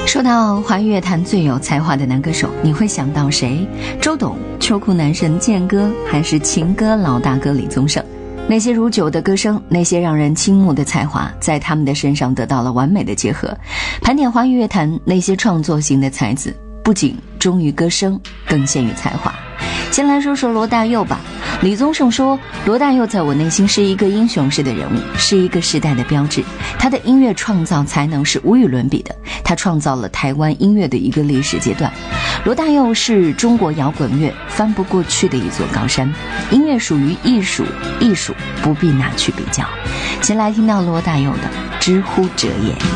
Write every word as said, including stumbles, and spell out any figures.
说到华语乐坛最有才华的男歌手，你会想到谁？周董、秋裤男神健哥，还是情歌老大哥李宗盛？那些如酒的歌声，那些让人倾慕的才华，在他们的身上得到了完美的结合。盘点华语乐坛那些创作型的才子，不仅忠于歌声，更陷于才华。先来说说罗大佑吧。李宗盛说，罗大佑在我内心是一个英雄式的人物，是一个时代的标志。他的音乐创造才能是无与伦比的，他创造了台湾音乐的一个历史阶段。罗大佑是中国摇滚乐翻不过去的一座高山，音乐属于艺术，艺术不必拿去比较。先来听到罗大佑的《知乎者也》。